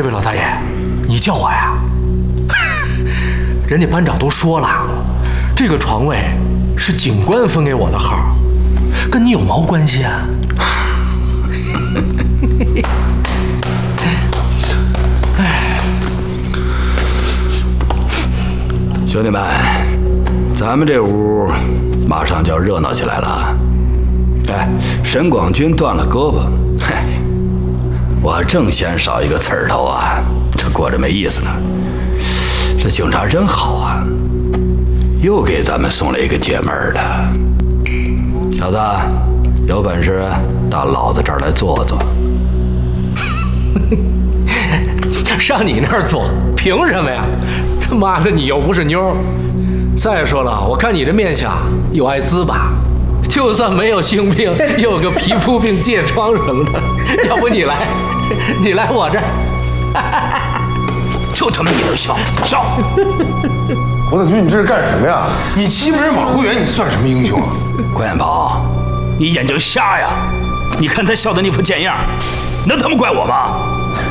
这位老大爷，你叫我呀？人家班长都说了，这个床位是警官分给我的号，跟你有毛关系啊？哎， 兄弟们，咱们这屋马上就要热闹起来了。哎，沈广军断了胳膊，嘿，我正嫌少一个刺儿头啊，这过着没意思呢。这警察真好啊，又给咱们送了一个解闷的。小子，有本事到老子这儿来坐坐。 上你那儿坐，凭什么呀？他妈的，你又不是妞。再说了，我看你这面相有艾滋吧？就算没有性病，又有个皮肤病、疥疮什么的。要不你来我这儿。 就他妈你能笑笑！ 侯大军，你这是干什么呀？你欺负人马国元，你算什么英雄啊？ 关眼鹏，你眼睛瞎呀？你看他笑的那副贱样，能他妈怪我吗？